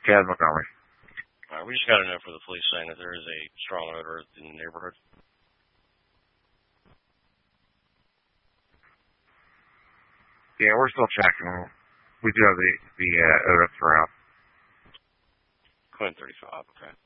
Chad Montgomery. All right, we just got to know for the police saying that there is a strong odor in the neighborhood. Yeah, we're still checking. We do have the odor throughout. Quinn 35, okay.